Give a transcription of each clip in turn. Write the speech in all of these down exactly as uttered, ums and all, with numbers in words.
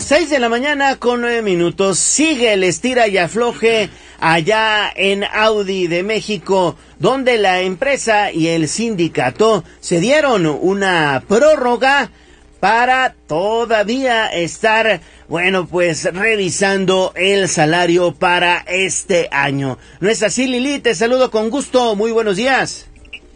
Seis de la mañana con nueve minutos. Sigue el estira y afloje allá en Audi de México, donde la empresa y el sindicato se dieron una prórroga para todavía estar, bueno, pues revisando el salario para este año. ¿No es así, Lili? Te saludo con gusto. Muy buenos días.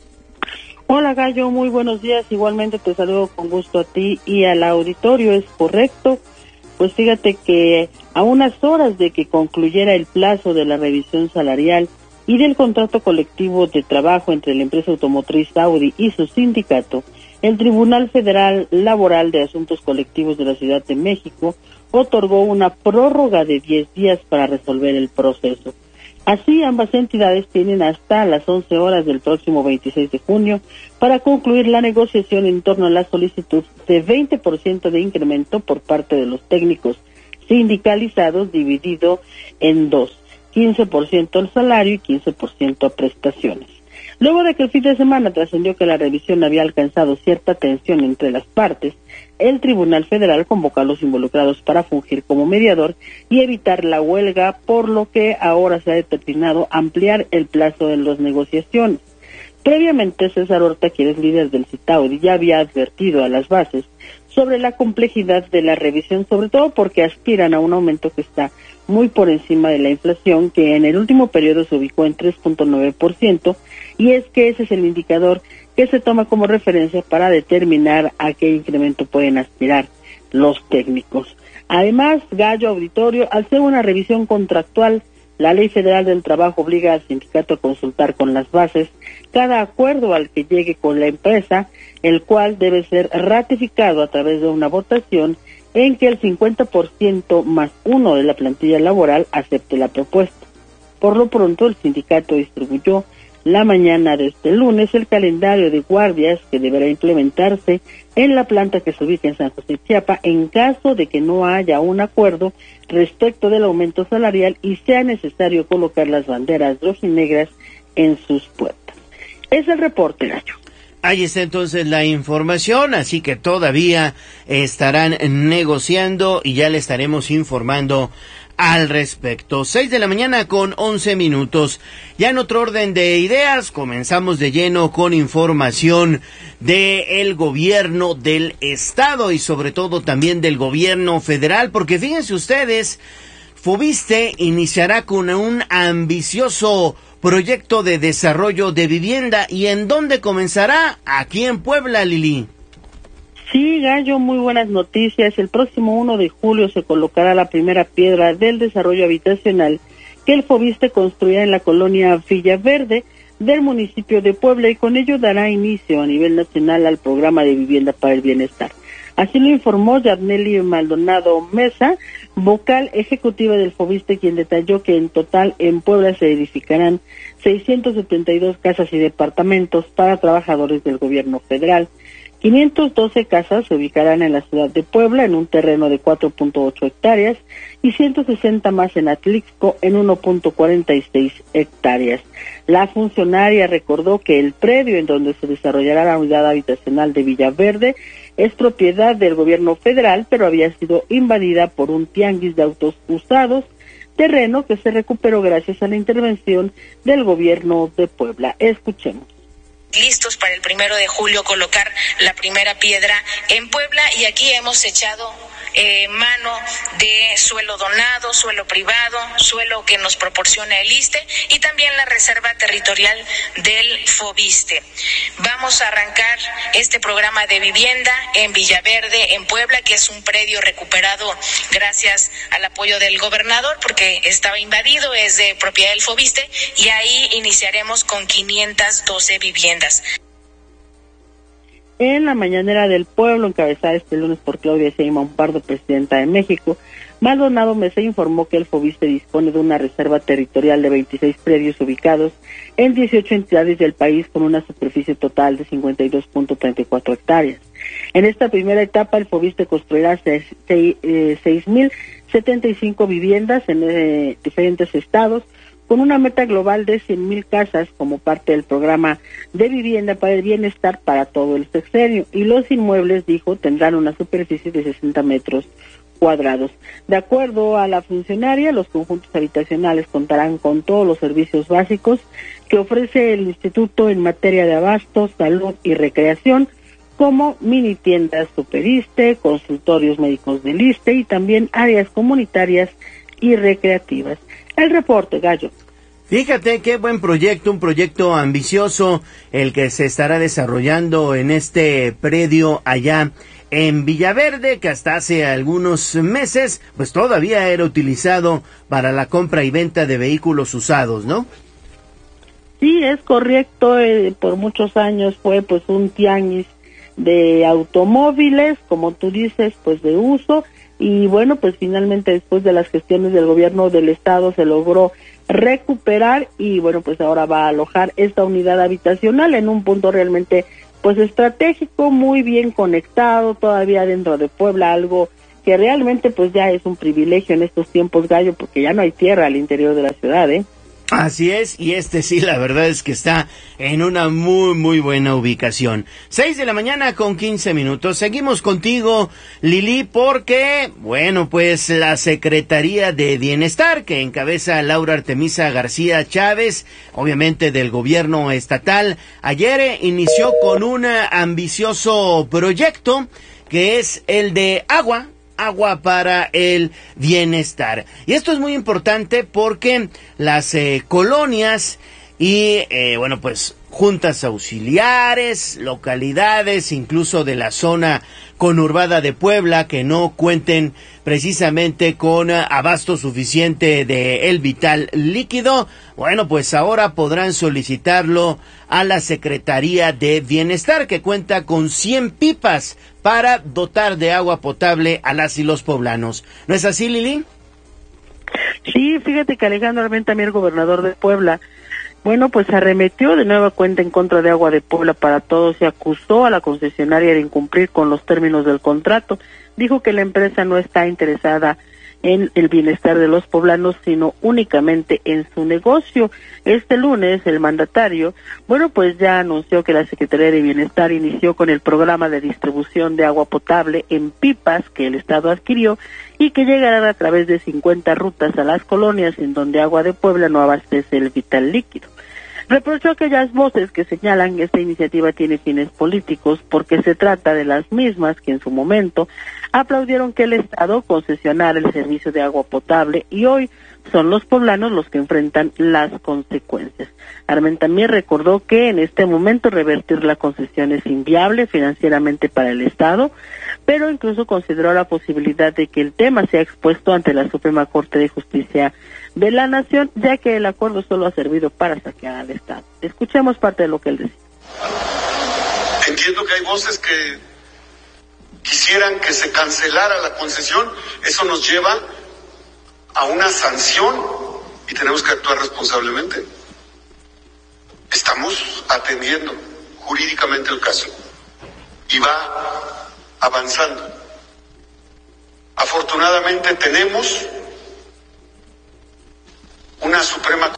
Hola, Gallo. Muy buenos días. Igualmente te saludo con gusto a ti y al auditorio. Es correcto. Pues fíjate que a unas horas de que concluyera el plazo de la revisión salarial y del contrato colectivo de trabajo entre la empresa automotriz Audi y su sindicato, el Tribunal Federal Laboral de Asuntos Colectivos de la Ciudad de México otorgó una prórroga de diez días para resolver el proceso. Así, ambas entidades tienen hasta las once horas del próximo veintiséis de junio para concluir la negociación en torno a la solicitud de veinte por ciento de incremento por parte de los técnicos sindicalizados, dividido en dos, quince por ciento al salario y quince por ciento a prestaciones. Luego de que el fin de semana trascendió que la revisión había alcanzado cierta tensión entre las partes, el Tribunal Federal convocó a los involucrados para fungir como mediador y evitar la huelga, por lo que ahora se ha determinado ampliar el plazo de las negociaciones. Previamente, César Horta, quien es líder del CITAUDI, ya había advertido a las bases sobre la complejidad de la revisión, sobre todo porque aspiran a un aumento que está muy por encima de la inflación, que en el último periodo se ubicó en tres punto nueve por ciento, y es que ese es el indicador que se toma como referencia para determinar a qué incremento pueden aspirar los técnicos. Además, Gallo, auditorio, al ser una revisión contractual, la Ley Federal del Trabajo obliga al sindicato a consultar con las bases cada acuerdo al que llegue con la empresa, el cual debe ser ratificado a través de una votación en que el cincuenta por ciento más uno de la plantilla laboral acepte la propuesta. Por lo pronto, el sindicato distribuyó la mañana de este lunes el calendario de guardias que deberá implementarse en la planta que se ubica en San José Chiapa en caso de que no haya un acuerdo respecto del aumento salarial y sea necesario colocar las banderas rojinegras en sus puertas. Es el reporte, Gallo. Ahí está entonces la información, así que todavía estarán negociando y ya le estaremos informando al respecto. Seis de la mañana con once minutos. Ya en otro orden de ideas, comenzamos de lleno con información del gobierno del estado y sobre todo también del gobierno federal, porque fíjense ustedes, Foviste iniciará con un ambicioso proyecto de desarrollo de vivienda. ¿Y en dónde comenzará? Aquí en Puebla, Lili. Sí, Gallo, muy buenas noticias. El próximo uno de julio se colocará la primera piedra del desarrollo habitacional que el Foviste construirá en la colonia Villaverde del municipio de Puebla, y con ello dará inicio a nivel nacional al programa de vivienda para el bienestar. Así lo informó Yarneli Maldonado Mesa, vocal ejecutiva del Foviste, quien detalló que en total en Puebla se edificarán seiscientas setenta y dos casas y departamentos para trabajadores del gobierno federal. quinientas doce casas se ubicarán en la ciudad de Puebla en un terreno de cuatro punto ocho hectáreas y ciento sesenta más en Atlixco en uno punto cuarenta y seis hectáreas. La funcionaria recordó que el predio en donde se desarrollará la unidad habitacional de Villaverde es propiedad del gobierno federal, pero había sido invadida por un tianguis de autos usados, terreno que se recuperó gracias a la intervención del gobierno de Puebla. Escuchemos. Listos para el primero de julio colocar la primera piedra en Puebla, y aquí hemos echado eh, mano de suelo donado, suelo privado, suelo que nos proporciona el ISSSTE y también la Reserva Territorial del Foviste. Vamos a arrancar este programa de vivienda en Villaverde, en Puebla, que es un predio recuperado gracias al apoyo del gobernador porque estaba invadido, es de propiedad del Foviste, y ahí iniciaremos con quinientas doce viviendas. En la mañanera del pueblo, encabezada este lunes por Claudia Sheinbaum Pardo, presidenta de México, Maldonado Mesa informó que el Foviste dispone de una reserva territorial de veintiséis predios ubicados en dieciocho entidades del país con una superficie total de cincuenta y dos punto treinta y cuatro hectáreas. En esta primera etapa, el Foviste construirá seis mil setenta y cinco viviendas en eh, diferentes estados, con una meta global de cien mil casas como parte del programa de vivienda para el bienestar para todo el sexenio, y los inmuebles, dijo, tendrán una superficie de sesenta metros cuadrados. De acuerdo a la funcionaria, los conjuntos habitacionales contarán con todos los servicios básicos que ofrece el instituto en materia de abastos, salud y recreación, como mini tiendas Superiste, consultorios médicos del ISSSTE y también áreas comunitarias y recreativas. El reporte, Gallo. Fíjate qué buen proyecto, un proyecto ambicioso el que se estará desarrollando en este predio allá en Villaverde, que hasta hace algunos meses pues todavía era utilizado para la compra y venta de vehículos usados, ¿no? Sí, es correcto, eh, por muchos años fue pues un tianguis de automóviles, como tú dices, pues de uso, y bueno, pues finalmente después de las gestiones del gobierno del estado se logró recuperar y bueno, pues ahora va a alojar esta unidad habitacional en un punto realmente pues estratégico, muy bien conectado, todavía dentro de Puebla, algo que realmente pues ya es un privilegio en estos tiempos, Gallo, porque ya no hay tierra al interior de la ciudad, ¿eh? Así es, y este sí, la verdad es que está en una muy, muy buena ubicación. Seis de la mañana con quince minutos. Seguimos contigo, Lili, porque, bueno, pues la Secretaría de Bienestar, que encabeza Laura Artemisa García Chávez, obviamente del gobierno estatal, ayer inició con un ambicioso proyecto que es el de agua. Agua para el bienestar. Y esto es muy importante porque las eh, colonias y, eh, bueno, pues juntas auxiliares, localidades, incluso de la zona conurbada de Puebla, que no cuenten precisamente con uh, abasto suficiente de el vital líquido, bueno, pues ahora podrán solicitarlo a la Secretaría de Bienestar, que cuenta con cien pipas para dotar de agua potable a las y los poblanos. ¿No es así, Lili? Sí, fíjate que Alejandro Armenta, también el gobernador de Puebla, bueno, pues arremetió de nueva cuenta en contra de Agua de Puebla para Todos y acusó a la concesionaria de incumplir con los términos del contrato. Dijo que la empresa no está interesada en el bienestar de los poblanos, sino únicamente en su negocio. Este lunes, el mandatario, bueno, pues ya anunció que la Secretaría de Bienestar inició con el programa de distribución de agua potable en pipas que el Estado adquirió y que llegarán a través de cincuenta rutas a las colonias en donde Agua de Puebla no abastece el vital líquido. Reprochó aquellas voces que señalan que esta iniciativa tiene fines políticos porque se trata de las mismas que en su momento aplaudieron que el Estado concesionara el servicio de agua potable y hoy son los poblanos los que enfrentan las consecuencias. Armenta también recordó que en este momento revertir la concesión es inviable financieramente para el Estado, pero incluso consideró la posibilidad de que el tema sea expuesto ante la Suprema Corte de Justicia de la Nación, ya que el acuerdo solo ha servido para saquear al Estado. Escuchemos parte de lo que él decía. Entiendo que hay voces que quisieran que se cancelara la concesión. Eso nos lleva a una sanción y tenemos que actuar responsablemente. Estamos atendiendo jurídicamente el caso y va avanzando. Afortunadamente tenemos una Suprema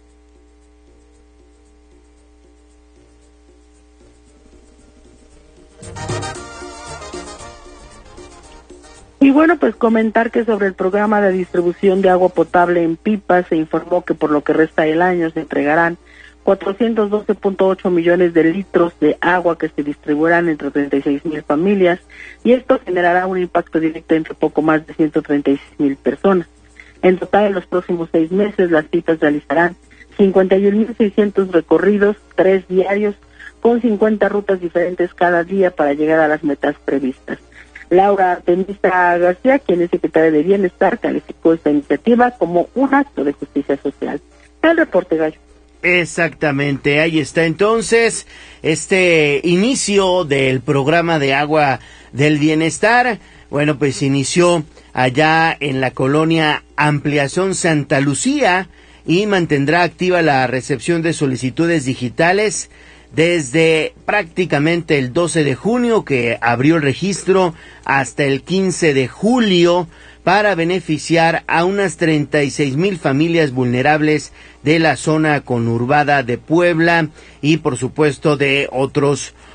Y bueno, pues comentar que sobre el programa de distribución de agua potable en pipas se informó que por lo que resta del año se entregarán cuatrocientos doce punto ocho millones de litros de agua que se distribuirán entre treinta y seis mil familias y esto generará un impacto directo entre poco más de ciento treinta y seis mil personas. En total, en los próximos seis meses, las pipas realizarán cincuenta y un mil seiscientos recorridos, tres diarios, con cincuenta rutas diferentes cada día para llegar a las metas previstas. Laura Artemisa García, quien es secretaria de Bienestar, calificó esta iniciativa como un acto de justicia social. El reporte, Gallo. Exactamente, ahí está entonces este inicio del programa de agua del bienestar. Bueno, pues inició allá en la colonia Ampliación Santa Lucía y mantendrá activa la recepción de solicitudes digitales desde prácticamente el doce de junio, que abrió el registro, hasta el quince de julio, para beneficiar a unas treinta y seis mil familias vulnerables de la zona conurbada de Puebla y por supuesto de otros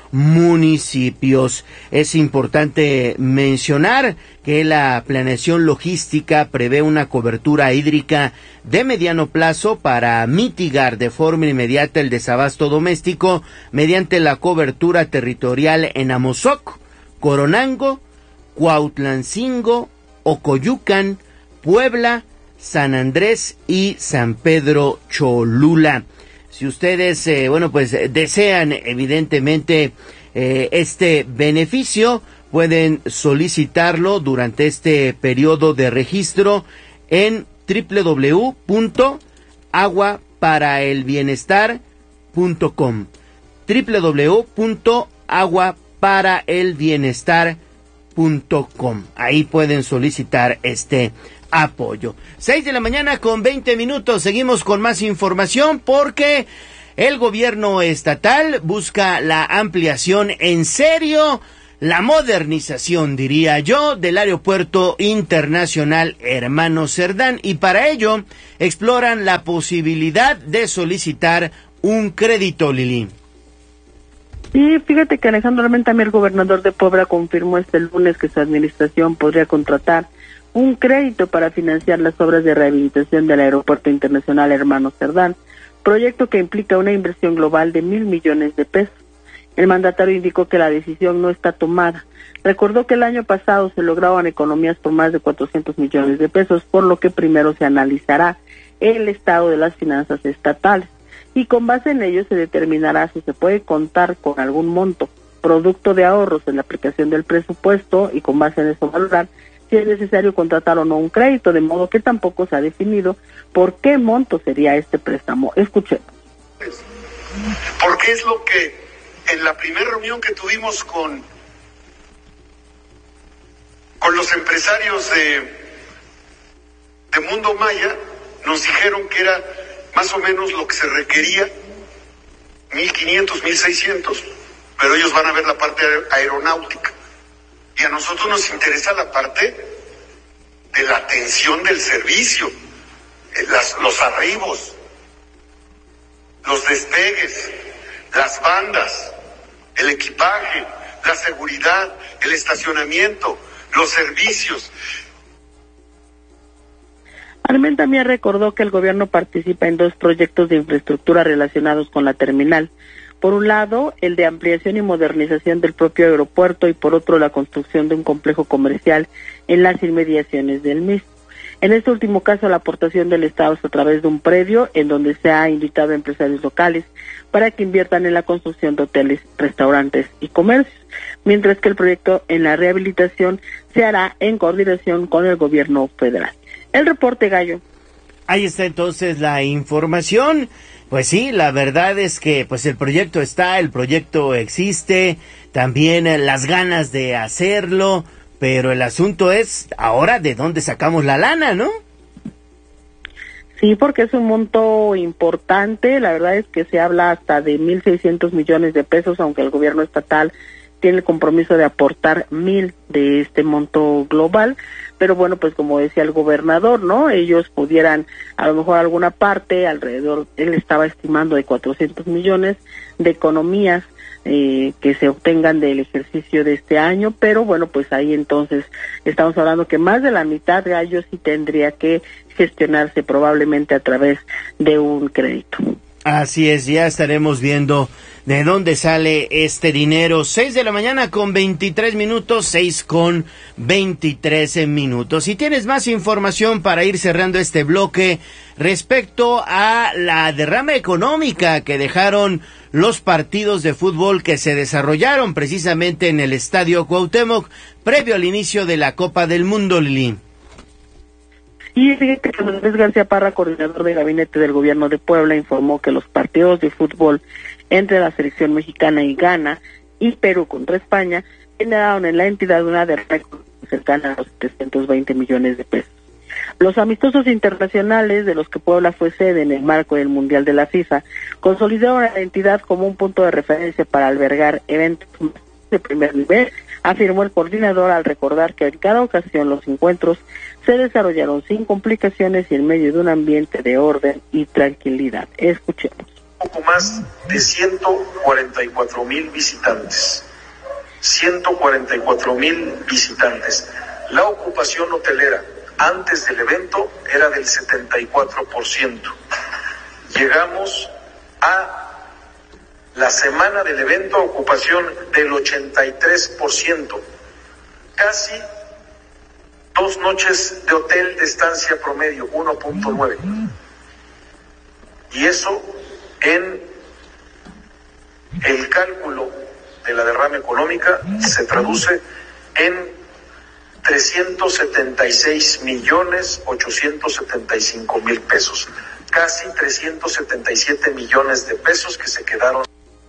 municipios. Es importante mencionar que la planeación logística prevé una cobertura hídrica de mediano plazo para mitigar de forma inmediata el desabasto doméstico mediante la cobertura territorial en Amozoc, Coronango, Cuautlancingo, Ocoyucan, Puebla, San Andrés y San Pedro Cholula. Si ustedes, eh, bueno, pues desean evidentemente eh, este beneficio, pueden solicitarlo durante este periodo de registro en doble u doble u doble u punto agua para el bienestar punto com, doble u doble u doble u punto agua para el bienestar punto com. Ahí pueden solicitar este apoyo. Seis de la mañana con veinte minutos. Seguimos con más información porque el gobierno estatal busca la ampliación en serio, la modernización, diría yo, del aeropuerto internacional Hermano Cerdán, y para ello exploran la posibilidad de solicitar un crédito, Lili. Sí, fíjate que Alejandro Armenta, el gobernador de Puebla, confirmó este lunes que su administración podría contratar un crédito para financiar las obras de rehabilitación del Aeropuerto Internacional Hermano Cerdán, proyecto que implica una inversión global de mil millones de pesos. El mandatario indicó que la decisión no está tomada. Recordó que el año pasado se lograban economías por más de cuatrocientos millones de pesos, por lo que primero se analizará el estado de las finanzas estatales y con base en ello se determinará si se puede contar con algún monto, producto de ahorros en la aplicación del presupuesto, y con base en eso valorar si es necesario contratar o no un crédito, de modo que tampoco se ha definido por qué monto sería este préstamo. Escuchemos. Porque es lo que en la primera reunión que tuvimos con, con los empresarios de, de Mundo Maya, nos dijeron que era más o menos lo que se requería, mil quinientos, mil seiscientos, pero ellos van a ver la parte aeronáutica. Y a nosotros nos interesa la parte de la atención del servicio, las, los arribos, los despegues, las bandas, el equipaje, la seguridad, el estacionamiento, los servicios. Armenta también recordó que el gobierno participa en dos proyectos de infraestructura relacionados con la terminal. Por un lado, el de ampliación y modernización del propio aeropuerto, y por otro, la construcción de un complejo comercial en las inmediaciones del mismo. En este último caso, la aportación del Estado es a través de un predio en donde se ha invitado a empresarios locales para que inviertan en la construcción de hoteles, restaurantes y comercios, mientras que el proyecto en la rehabilitación se hará en coordinación con el gobierno federal. El reporte, Gallo. Ahí está entonces la información. Pues sí, la verdad es que pues el proyecto está, el proyecto existe, también eh, las ganas de hacerlo, pero el asunto es ahora de dónde sacamos la lana, ¿no? Sí, porque es un monto importante. La verdad es que se habla hasta de mil seiscientos millones de pesos, aunque el gobierno estatal tiene el compromiso de aportar mil de este monto global. Pero bueno, pues como decía el gobernador, ¿no? Ellos pudieran, a lo mejor alguna parte, alrededor, él estaba estimando de cuatrocientos millones de economías eh, que se obtengan del ejercicio de este año, pero bueno, pues ahí entonces estamos hablando que más de la mitad de ellos sí tendría que gestionarse probablemente a través de un crédito. Así es, ya estaremos viendo de dónde sale este dinero. Seis de la mañana con veintitrés minutos, seis con veintitrés minutos. Si tienes más información para ir cerrando este bloque respecto a la derrama económica que dejaron los partidos de fútbol que se desarrollaron precisamente en el Estadio Cuauhtémoc previo al inicio de la Copa del Mundo, Lili. Y fíjate que Andrés García Parra, coordinador de gabinete del gobierno de Puebla, informó que los partidos de fútbol entre la selección mexicana y Ghana y Perú contra España generaron en la entidad una derrama cercana a los setecientos veinte millones de pesos. Los amistosos internacionales de los que Puebla fue sede en el marco del Mundial de la FIFA consolidaron a la entidad como un punto de referencia para albergar eventos de primer nivel, afirmó el coordinador al recordar que en cada ocasión los encuentros se desarrollaron sin complicaciones y en medio de un ambiente de orden y tranquilidad. Escuchemos. poco más de ciento cuarenta y cuatro mil visitantes. ciento cuarenta y cuatro mil visitantes. La ocupación hotelera antes del evento era del setenta y cuatro por ciento. Llegamos a la semana del evento a ocupación del ochenta y tres por ciento. Casi dos noches de hotel de estancia promedio, uno punto nueve. Y eso en el cálculo de la derrama económica se traduce en trescientos setenta y seis millones ochocientos setenta y cinco mil pesos, casi trescientos setenta y siete millones de pesos que se quedaron.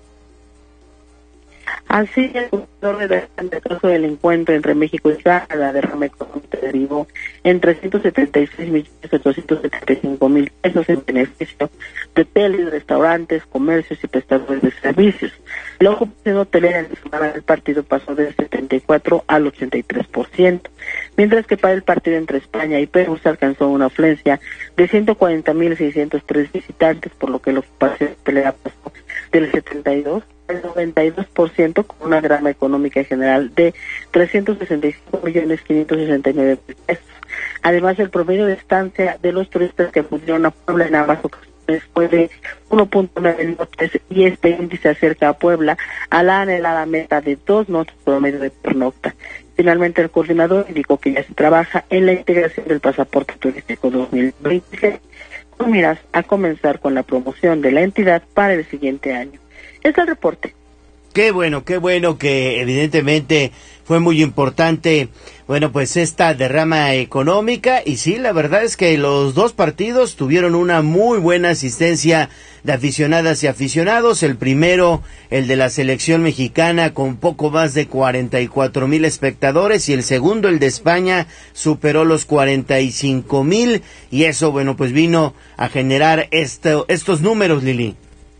Así, el gobernador redacta en el caso del encuentro entre México y Israel, la derrama económica derivó en trescientos setenta y seis millones ochocientos setenta y cinco mil pesos en beneficio de hoteles, restaurantes, comercios y prestadores de servicios. La ocupación hotelera en la semana del partido pasó del setenta y cuatro al ochenta y tres por ciento, mientras que para el partido entre España y Perú se alcanzó una afluencia de ciento cuarenta mil seiscientos tres visitantes, por lo que la ocupación hotelera pasó del setenta y dos al noventa y dos por ciento, con una derrama económica general de trescientos sesenta y cinco millones quinientos sesenta y nueve mil pesos. Además, el promedio de estancia de los turistas que acudieron a Puebla en ambas ocasiones fue de uno punto nueve noches, y este índice acerca a Puebla a la anhelada meta de dos noches promedio de pernocta. Finalmente, el coordinador indicó que ya se trabaja en la integración del pasaporte turístico dos mil veintiséis, con miras a comenzar con la promoción de la entidad para el siguiente año. Este es el reporte. Qué bueno, qué bueno que evidentemente fue muy importante, bueno, pues esta derrama económica, y sí, la verdad es que los dos partidos tuvieron una muy buena asistencia de aficionadas y aficionados. El primero, el de la selección mexicana, con poco más de cuarenta y cuatro mil espectadores, y el segundo, el de España, superó los cuarenta y cinco mil, y eso, bueno, pues vino a generar esto, estos números, Lili.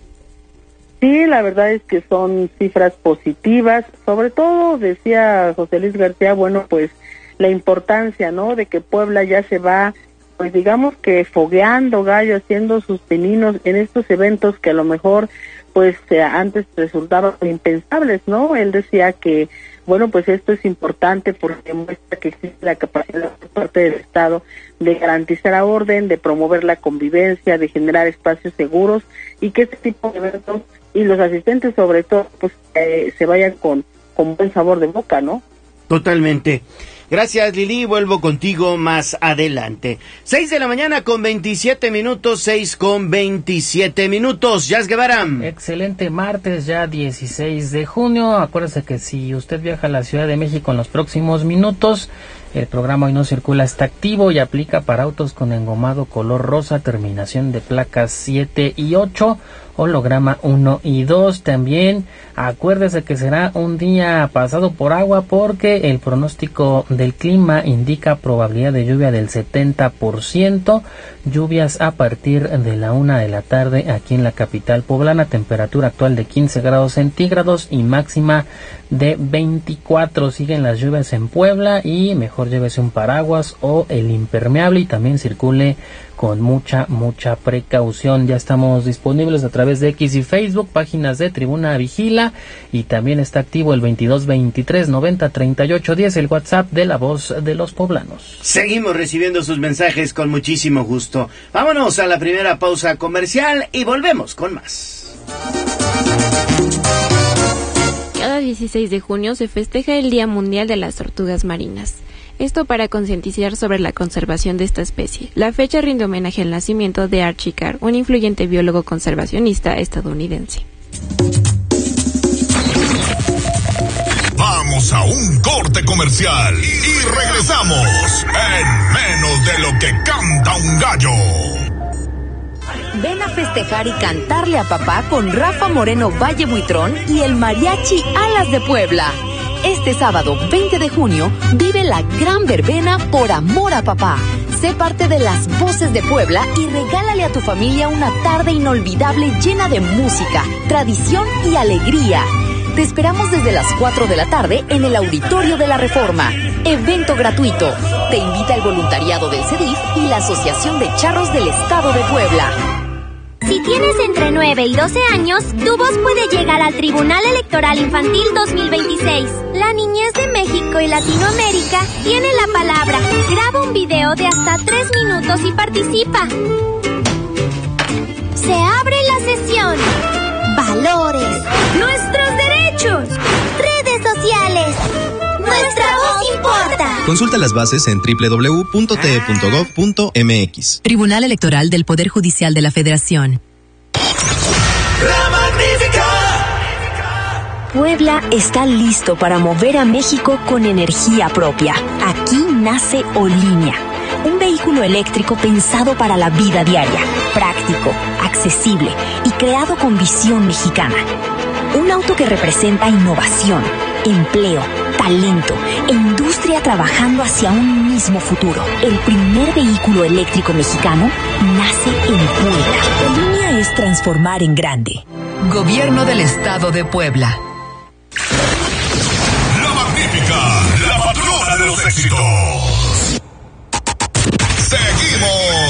Sí, la verdad es que son cifras positivas, sobre todo, decía José Luis García, bueno, pues la importancia, ¿no?, de que Puebla ya se va, pues digamos que fogueando, Gallo, haciendo sus pininos en estos eventos que a lo mejor, pues eh, antes resultaban impensables, ¿no? Él decía que, bueno, pues esto es importante porque muestra que existe la capacidad por parte del Estado de garantizar la orden, de promover la convivencia, de generar espacios seguros, y que este tipo de eventos y los asistentes sobre todo pues eh, se vayan con, con buen sabor de boca, ¿no? Totalmente. Gracias, Lili, vuelvo contigo más adelante. Seis de la mañana con veintisiete minutos, seis con veintisiete minutos. Jazz Guevara. Excelente martes, ya dieciséis de junio. Acuérdese que si usted viaja a la Ciudad de México en los próximos minutos, el programa Hoy No Circula está activo y aplica para autos con engomado color rosa, terminación de placas siete y ocho, holograma uno y dos. También acuérdese que será un día pasado por agua porque el pronóstico del clima indica probabilidad de lluvia del setenta por ciento, lluvias a partir de la una de la tarde aquí en la capital poblana, temperatura actual de quince grados centígrados y máxima de veinticuatro. Siguen las lluvias en Puebla y mejor llévese un paraguas o el impermeable y también circule con mucha, mucha precaución. Ya estamos disponibles a través de X y Facebook, páginas de Tribuna Vigila, y también está activo el veintidós veintitrés noventa treinta y ocho diez, el WhatsApp de La Voz de los Poblanos. Seguimos recibiendo sus mensajes con muchísimo gusto. Vámonos a la primera pausa comercial y volvemos con más. Cada dieciséis de junio se festeja el Día Mundial de las Tortugas Marinas. Esto para concientizar sobre la conservación de esta especie. La fecha rinde homenaje al nacimiento de Archie Carr, un influyente biólogo conservacionista estadounidense. Vamos a un corte comercial y regresamos en menos de lo que canta un gallo. Ven a festejar y cantarle a papá con Rafa Moreno Valle Buitrón y el Mariachi Alas de Puebla. Este sábado veinte de junio vive la gran verbena Por Amor a Papá. Sé parte de las voces de Puebla y regálale a tu familia una tarde inolvidable llena de música, tradición y alegría. Te esperamos desde las cuatro de la tarde en el Auditorio de la Reforma. Evento gratuito. Te invita el voluntariado del C E D I F y la Asociación de Charros del Estado de Puebla. Si tienes entre nueve y doce años, tu voz puede llegar al Tribunal Electoral Infantil dos mil veintiséis. La niñez de México y Latinoamérica tiene la palabra. Graba un video de hasta tres minutos y participa. Se abre la sesión. Valores. Nuestros derechos. Redes sociales. Nuestra voz importa. Consulta las bases en doble u doble u doble u punto t e punto gov punto m x. Tribunal Electoral del Poder Judicial de la Federación. La Magnífica. Puebla está listo para mover a México con energía propia. Aquí nace Olinia, un vehículo eléctrico pensado para la vida diaria, práctico, accesible y creado con visión mexicana. Un auto que representa innovación, empleo, talento e industria trabajando hacia un mismo futuro. El primer vehículo eléctrico mexicano nace en Puebla. Olinia es transformar en grande. Gobierno del Estado de Puebla. La Magnífica, la patrona de los éxitos. Seguimos